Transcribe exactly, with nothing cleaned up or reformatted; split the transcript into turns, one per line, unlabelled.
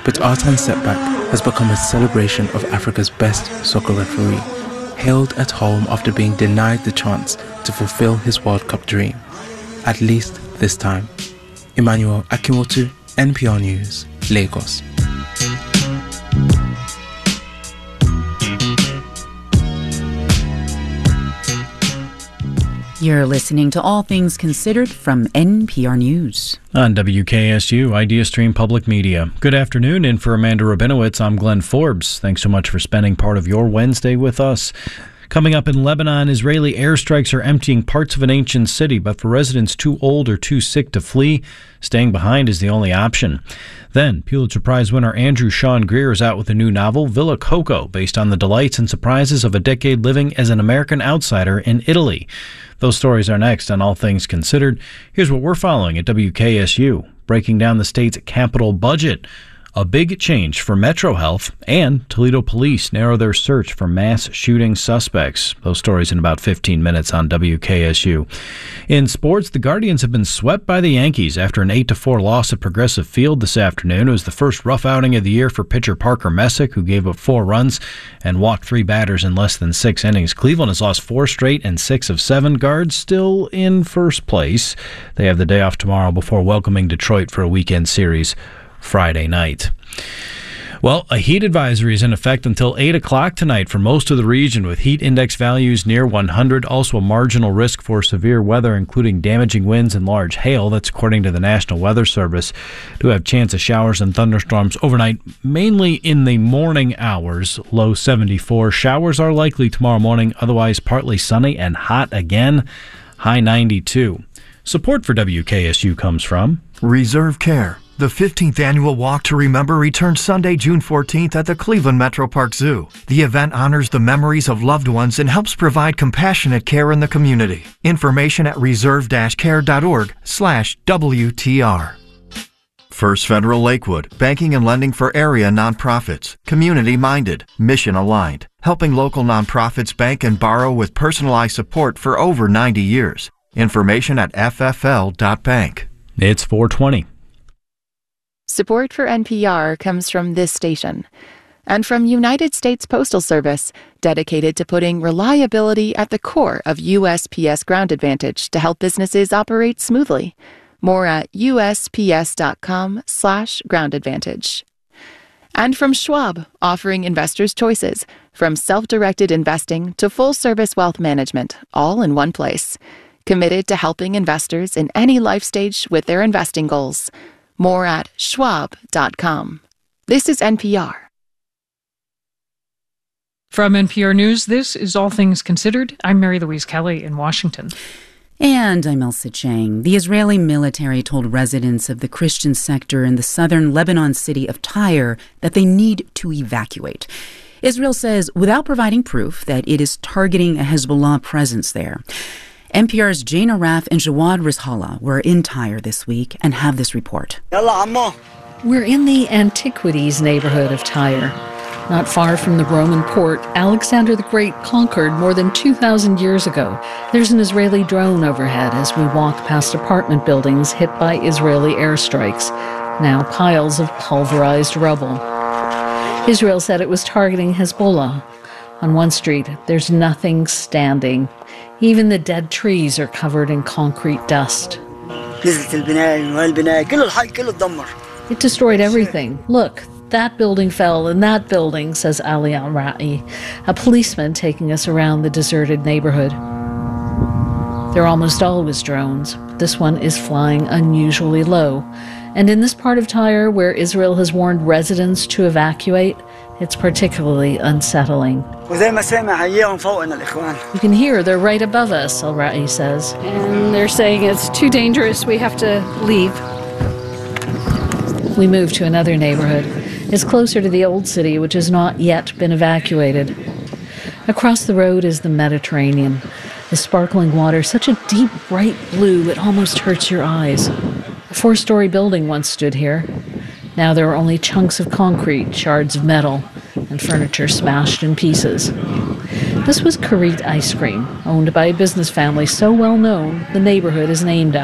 but Artan Setback has become a celebration of Africa's best soccer referee, hailed at home after being denied the chance to fulfill his World Cup dream. At least this time. Emmanuel Akimotu, N P R News, Lagos.
You're listening to All Things Considered from N P R News.
On W K S U, IdeaStream Public Media. Good afternoon, and for Amanda Rabinowitz, I'm Glenn Forbes. Thanks so much for spending part of your Wednesday with us. Coming up in Lebanon, Israeli airstrikes are emptying parts of an ancient city, but for residents too old or too sick to flee, staying behind is the only option. Then, Pulitzer Prize winner Andrew Sean Greer is out with a new novel, Villa Coco, based on the delights and surprises of a decade living as an American outsider in Italy. Those stories are next on All Things Considered. Here's what we're following at W K S U, breaking down the state's capital budget. A big change for Metro Health, and Toledo police narrow their search for mass shooting suspects. Those stories in about fifteen minutes on W K S U. In sports, the Guardians have been swept by the Yankees after an eight to four loss at Progressive Field this afternoon. It was the first rough outing of the year for pitcher Parker Messick, who gave up four runs and walked three batters in less than six innings. Cleveland has lost four straight and six of seven. Guards still in first place. They have the day off tomorrow before welcoming Detroit for a weekend series Friday night. Well, a heat advisory is in effect until eight o'clock tonight for most of the region, with heat index values near one hundred. Also a marginal risk for severe weather, including damaging winds and large hail. That's according to the National Weather Service. Do have chance of showers and thunderstorms overnight, mainly in the morning hours, low seventy-four. Showers are likely tomorrow morning, otherwise partly sunny and hot again, high ninety-two. Support for W K S U comes from
Reserve Care. The fifteenth Annual Walk to Remember returns Sunday, June fourteenth at the Cleveland Metro Park Zoo. The event honors the memories of loved ones and helps provide compassionate care in the community. Information at reserve-care.org slash WTR. First Federal Lakewood, banking and lending for area nonprofits, community-minded, mission-aligned, helping local nonprofits bank and borrow with personalized support for over ninety years. Information at f f l dot bank.
It's four twenty.
Support for N P R comes from this station and from United States Postal Service, dedicated to putting reliability at the core of U S P S Ground Advantage to help businesses operate smoothly. More at usps.com slash ground advantage. And from Schwab, offering investors choices, from self-directed investing to full-service wealth management, all in one place. Committed to helping investors in any life stage with their investing goals. More at schwab dot com. This is N P R.
From N P R News, this is All Things Considered. I'm Mary Louise Kelly in Washington.
And I'm Elsa Chang. The Israeli military told residents of the Christian sector in the southern Lebanon city of Tyre that they need to evacuate. Israel says without providing proof that it is targeting a Hezbollah presence there. N P R's Jane Araf and Jawad Rizhala were in Tyre this week and have this report.
We're in the Antiquities neighborhood of Tyre. Not far from the Roman port, Alexander the Great conquered more than two thousand years ago. There's an Israeli drone overhead as we walk past apartment buildings hit by Israeli airstrikes, now piles of pulverized rubble. Israel said it was targeting Hezbollah. On one street, there's nothing standing. Even the dead trees are covered in concrete dust. It destroyed everything. Look, that building fell and that building, says Ali Al-Ra'i, a policeman taking us around the deserted neighborhood. There are almost always drones. This one is flying unusually low. And in this part of Tyre, where Israel has warned residents to evacuate, it's particularly unsettling. You can hear they're right above us, Al-Ra'i says.
And they're saying it's too dangerous, we have to leave.
We move to another neighborhood. It's closer to the old city, which has not yet been evacuated. Across the road is the Mediterranean. The sparkling water, such a deep, bright blue, it almost hurts your eyes. A four-story building once stood here. Now there are only chunks of concrete, shards of metal, and furniture smashed in pieces. This was Karit Ice Cream, owned by a business family so well known the neighborhood is named after.